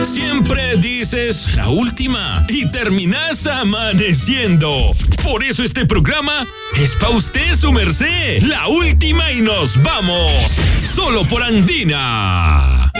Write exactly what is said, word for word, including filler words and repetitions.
Siempre dices la última y terminas amaneciendo. Por eso este programa es pa' usted, su merced. La última y nos vamos. Solo por Andina.